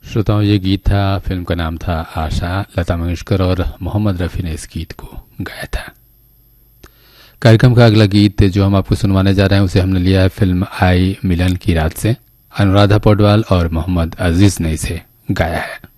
श्रोताओं, ये गीत था, फिल्म का नाम था आशा। लता मंगेशकर और मोहम्मद रफ़ी ने इस गीत को गाया था। कार्यक्रम का अगला गीत जो हम आपको सुनवाने जा रहे हैं उसे हमने लिया है फिल्म आई मिलन की रात से। अनुराधा पौडवाल और मोहम्मद अजीज ने इसे गाया है।